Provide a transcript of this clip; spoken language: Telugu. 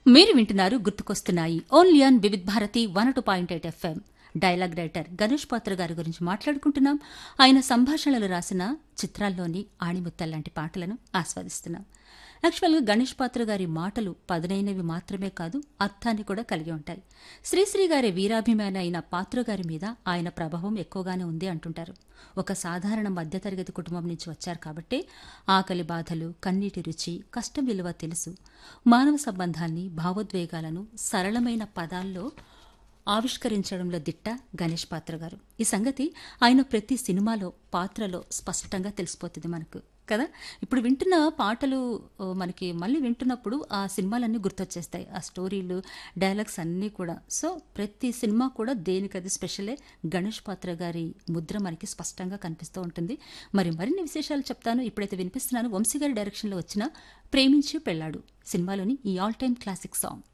మీరు వింటున్నారు గుర్తుకొస్తున్నాయి only on Vividh Bharati 102.8 FM. Dialogue writer Ganesh పాత్ర గారి గురించి మాట్లాడుకుంటున్నాం. ఆయన సంభాషణలు రాసిన చిత్రాల్లోని ఆణిముత్తల్లాంటి పాటలను ఆస్వాదిస్తున్నాం. యాక్చువల్గా గణేష్ పాత్ర గారి మాటలు పదునైనవి మాత్రమే కాదు, అర్థాన్ని కూడా కలిగి ఉంటాయి. శ్రీశ్రీ గారి వీరాభిమాని అయిన పాత్ర గారి మీద ఆయన ప్రభావం ఎక్కువగానే ఉంది అంటుంటారు. ఒక సాధారణ మధ్యతరగతి కుటుంబం నుంచి వచ్చారు కాబట్టి ఆకలి బాధలు, కన్నీటి రుచి, కష్టం విలువ తెలుసు. మానవ సంబంధాన్ని, భావోద్వేగాలను సరళమైన పదాల్లో ఆవిష్కరించడంలో దిట్ట గణేష్ పాత్ర గారు. ఈ సంగతి ఆయన ప్రతి సినిమాలో, పాత్రలో స్పష్టంగా తెలిసిపోతుంది మనకు కదా. ఇప్పుడు వింటున్న పాటలు మనకి మళ్ళీ వింటున్నప్పుడు ఆ సినిమాలన్నీ గుర్తొచ్చేస్తాయి, ఆ స్టోరీలు, డైలాగ్స్ అన్నీ కూడా. సో ప్రతి సినిమా కూడా దేనికది స్పెషలే. గణేష్ పాత్ర గారి ముద్ర మనకి స్పష్టంగా కనిపిస్తూ ఉంటుంది. మరిన్ని విశేషాలు చెప్తాను. ఇప్పుడైతే వినిపిస్తున్నాను వంశీ గారి డైరెక్షన్లో వచ్చిన ప్రేమించి పెళ్ళాడు సినిమాలోని ఈ ఆల్ టైమ్ క్లాసిక్ సాంగ్.